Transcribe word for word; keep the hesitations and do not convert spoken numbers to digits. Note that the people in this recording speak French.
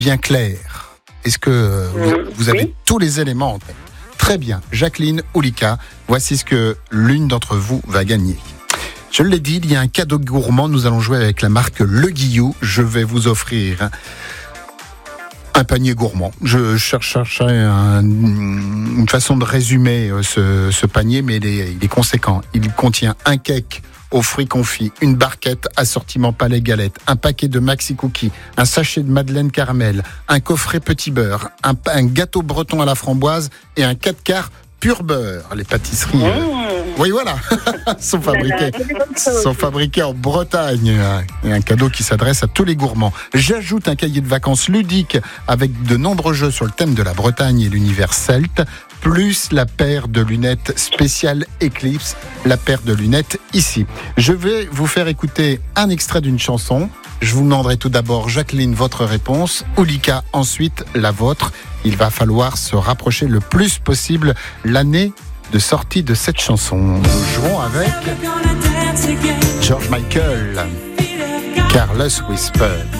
bien clair. Est-ce que euh, vous, vous avez Oui. tous les éléments en tête? Très bien. Jacqueline ou Lika, voici ce que l'une d'entre vous va gagner. Je l'ai dit, il y a un cadeau gourmand. Nous allons jouer avec la marque Le Guillou. Je vais vous offrir un panier gourmand. Je cherche, cherchais un- une façon de résumer euh, ce, ce panier, mais il est, il est conséquent. Il contient un cake aux fruits confits, une barquette assortiment palais galette, un paquet de maxi cookies, un sachet de madeleine caramel, un coffret petit beurre, un, pa- un gâteau breton à la framboise et un quatre quarts pur beurre. Les pâtisseries, euh, Mmh. oui voilà, sont fabriquées. Sont fabriqués en Bretagne. Et un cadeau qui s'adresse à tous les gourmands. J'ajoute un cahier de vacances ludique avec de nombreux jeux sur le thème de la Bretagne et l'univers celte, plus la paire de lunettes spéciale Eclipse, la paire de lunettes ici. Je vais vous faire écouter un extrait d'une chanson. Je vous demanderai tout d'abord, Jacqueline, votre réponse, Oulika, ensuite la vôtre. Il va falloir se rapprocher le plus possible l'année de sortie de cette chanson. Nous jouons avec George Michael, Careless Whisper.